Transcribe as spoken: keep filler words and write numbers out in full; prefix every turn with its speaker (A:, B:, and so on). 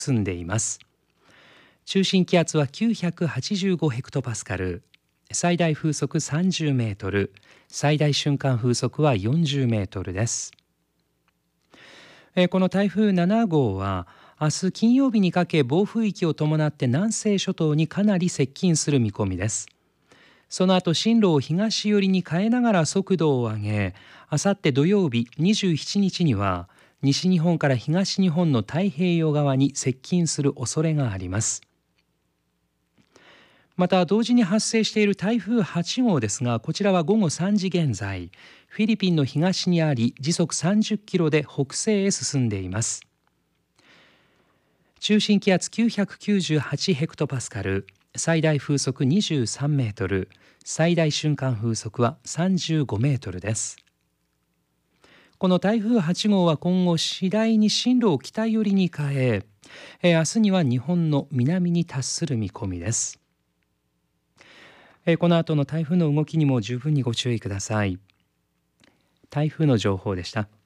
A: 進んでいます。中心気圧はきゅうひゃくはちじゅうごヘクトパスカル、最大風速さんじゅうメートル、最大瞬間風速はよんじゅうメートルです。えーこの台風なな号は明日金曜日にかけ暴風域を伴って南西諸島にかなり接近する見込みです。その後進路を東寄りに変えながら速度を上げ、あさって土曜日にじゅうしちにちには西日本から東日本の太平洋側に接近する恐れがあります。また同時に発生している台風はち号ですが、こちらは午後さんじ現在フィリピンの東にあり、時速さんじゅっキロで北西へ進んでいます。中心気圧きゅうひゃくきゅうじゅうはちヘクトパスカル、最大風速にじゅうさんメートル、最大瞬間風速はさんじゅうごメートルです。この台風はち号は今後次第に進路を北寄りに変え、えー明日には日本の南に達する見込みです。えーこの後の台風の動きにも十分にご注意ください。台風の情報でした。